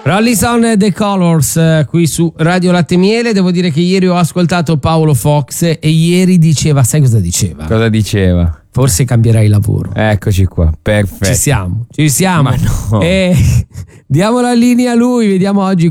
Rolling The Colors qui su Radio Latte Miele. Devo dire che ieri ho ascoltato Paolo Fox e ieri diceva, sai cosa diceva? Cosa diceva? Forse cambierai lavoro. Eccoci qua, perfetto. Ci siamo. Ma no. Diamo la linea a lui, vediamo oggi